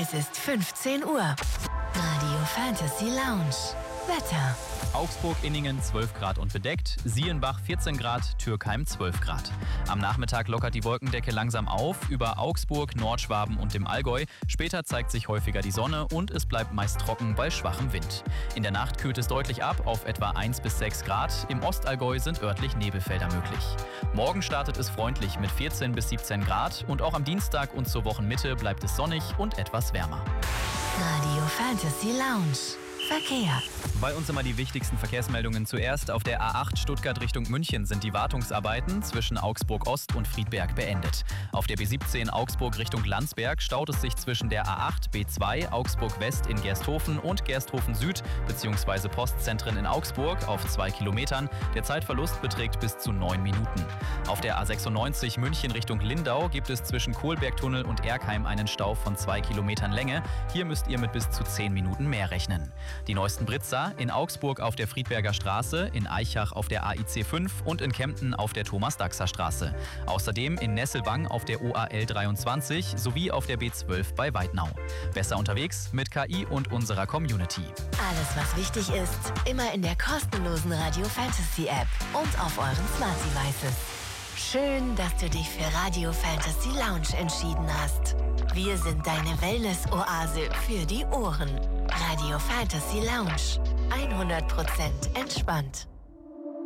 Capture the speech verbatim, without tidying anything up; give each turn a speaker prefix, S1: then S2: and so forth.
S1: Es ist fünfzehn Uhr. Radio Fantasy Lounge. Wetter.
S2: Augsburg-Inningen zwölf Grad und bedeckt, Sielenbach vierzehn Grad, Türkheim zwölf Grad. Am Nachmittag lockert die Wolkendecke langsam auf über Augsburg, Nordschwaben und dem Allgäu. Später zeigt sich häufiger die Sonne und es bleibt meist trocken bei schwachem Wind. In der Nacht kühlt es deutlich ab auf etwa eins bis sechs Grad. Im Ostallgäu sind örtlich Nebelfelder möglich. Morgen startet es freundlich mit vierzehn bis siebzehn Grad und auch am Dienstag und zur Wochenmitte bleibt es sonnig und etwas wärmer.
S1: Radio Fantasy Lounge. Verkehr.
S2: Bei uns immer die wichtigsten Verkehrsmeldungen zuerst. Auf der A acht Stuttgart Richtung München sind die Wartungsarbeiten zwischen Augsburg Ost und Friedberg beendet. Auf der B siebzehn Augsburg Richtung Landsberg staut es sich zwischen der A acht B zwei Augsburg West in Gersthofen und Gersthofen Süd bzw. Postzentren in Augsburg auf zwei Kilometern. Der Zeitverlust beträgt bis zu neun Minuten. Auf der A sechsundneunzig München Richtung Lindau gibt es zwischen Kohlbergtunnel und Erkheim einen Stau von zwei Kilometern Länge. Hier müsst ihr mit bis zu zehn Minuten mehr rechnen. Die neuesten Blitzer in Augsburg auf der Friedberger Straße, in Aichach auf der A I C fünf und in Kempten auf der Thomas-Daxer-Straße. Außerdem in Nesselwang auf der O A L dreiundzwanzig sowie auf der B zwölf bei Weidnau. Besser unterwegs mit K I und unserer Community.
S1: Alles, was wichtig ist, immer in der kostenlosen Radio Fantasy App und auf euren Smart Devices. Schön, dass du dich für Radio Fantasy Lounge entschieden hast. Wir sind deine Wellness-Oase für die Ohren. Radio Fantasy Lounge. hundert Prozent entspannt.